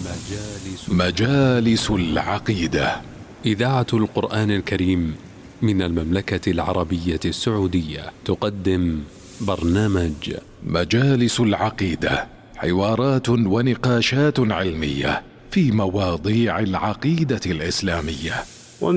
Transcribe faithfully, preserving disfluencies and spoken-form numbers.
مجالس العقيدة. إذاعة القرآن الكريم من المملكة العربية السعودية تقدم برنامج مجالس العقيدة، حوارات ونقاشات علمية في مواضيع العقيدة الإسلامية